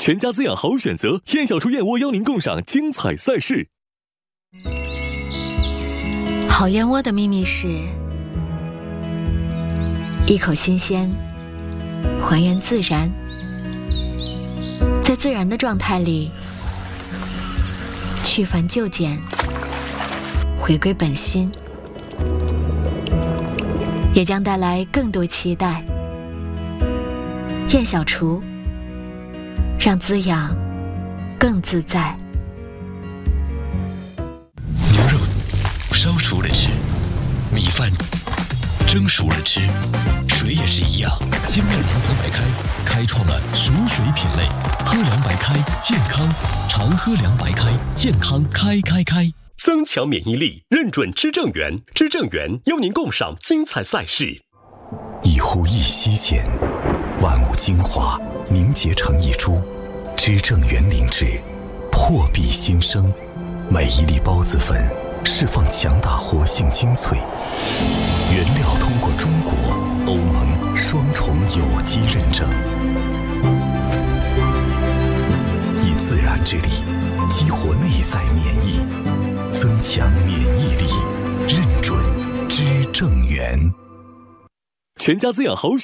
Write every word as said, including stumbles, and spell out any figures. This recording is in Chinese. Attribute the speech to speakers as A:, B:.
A: 全家滋养好选择，燕小厨燕窝邀您共赏精彩赛事。
B: 好燕窝的秘密是一口新鲜，还原自然，在自然的状态里去繁就简，回归本心，也将带来更多期待。燕小厨，让滋养更自在。
C: 牛肉烧熟了吃，米饭蒸熟了吃，水也是一样。精酿良白开开创了熟水品类，喝凉白开健康，常喝凉白开健康开开开。
D: 增强免疫力，认准知正源，知正源邀您共赏精彩赛事。
E: 一呼一吸间，万物精华凝结成一株，知正源灵芝破壁新生，每一粒孢子粉释放强大活性精粹，原料通过中国、欧盟双重有机认证，以自然之力激活内在免疫，增强免疫力，认准知正源。
A: 全家滋养好选